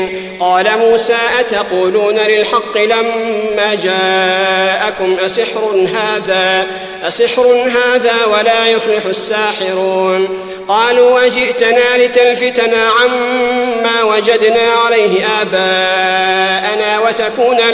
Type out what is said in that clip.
قال موسى أتقولون للحق لما جاءكم أسحر هذا ولا يفلح الساحرون قالوا وجئتنا لتلفتنا عما وجدنا عليه آباءنا وتكون